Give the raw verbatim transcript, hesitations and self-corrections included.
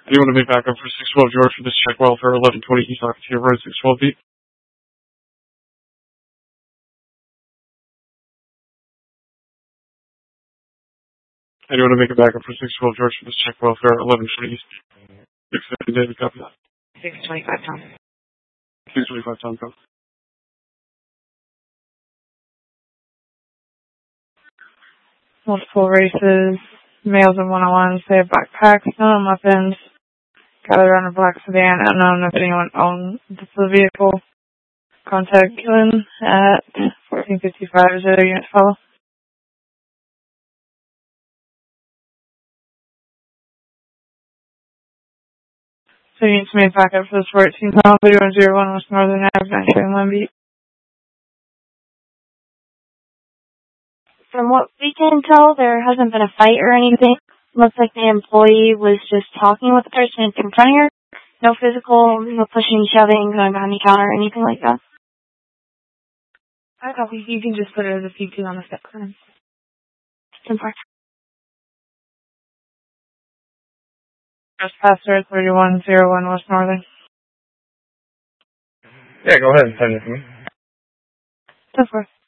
Do you want to make backup for six twelve George for this check welfare eleven twenty East Ocotillo Road six twelve feet? I do want to make a backup for six twelve George for this check welfare eleven twenty East. six fifty David, copy that. six twenty-five Tom. six twenty-five Tom, go. Multiple races, males in one-on-ones, they have backpacks, no weapons, gathered around a black sedan, unknown if anyone owns the vehicle. Contact Gillen at fourteen fifty-five, is there a unit follow? So units made backup for this fourteen Tom, thirty-one oh one West Northern Avenue, nineteen one beat. From what we can tell, there hasn't been a fight or anything. Looks like the employee was just talking with the person in front of her. No physical, no pushing, shoving, going behind the counter, anything like that. I copy. You can just put it as a P two on the step clearance. ten four. Trespasser thirty-one oh one West Northern. Yeah, go ahead and send it to me. ten four.